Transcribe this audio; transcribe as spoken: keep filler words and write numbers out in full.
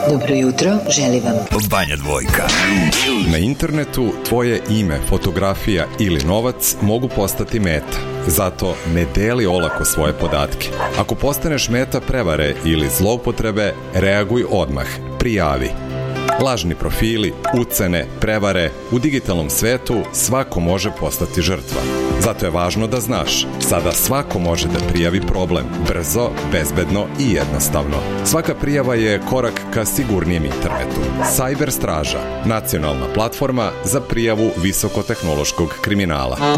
Dobro jutro, želi vam Banja Dvojka. Na internetu tvoje ime, fotografija ili novac mogu postati meta. Zato ne deli olako svoje podatke. Ako postaneš meta prevare ili zloupotrebe, reaguj odmah. Prijavi. Lažni profili, ucene, prevare, u digitalnom svetu svako može postati žrtva. Zato je važno da znaš, sada svako može da prijavi problem, brzo, bezbedno i jednostavno. Svaka prijava je korak ka sigurnijem internetu. Cyber Straža, nacionalna platforma za prijavu visokotehnološkog kriminala.